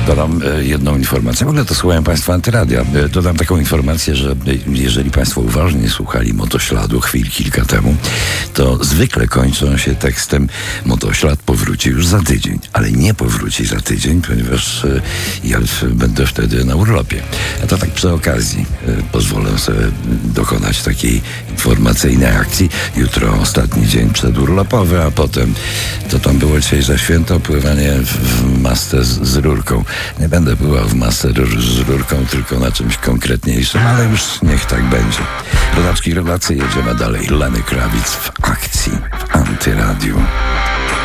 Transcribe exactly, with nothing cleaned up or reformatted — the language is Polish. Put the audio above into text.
Dodam e, jedną informację. W ogóle to słuchają Państwo Antyradia. E, dodam taką informację, że e, jeżeli Państwo uważnie słuchali Motośladu chwil kilka temu, to zwykle kończą się tekstem: Motoślad powróci już za tydzień. Ale nie powróci za tydzień, ponieważ e, ja będę wtedy na urlopie. A to tak przy okazji e, pozwolę sobie dokonać takiej informacyjnej akcji. Jutro ostatni dzień przedurlopowy, a potem to tam było dzisiaj za święto pływanie w, w masce z, z rurką. Nie będę pływał w masce z rurką, tylko na czymś konkretniejszym, ale już niech tak będzie. Rodaczki, rodacy, jedziemy dalej. Lenny Kravitz w akcji w Antyradiu.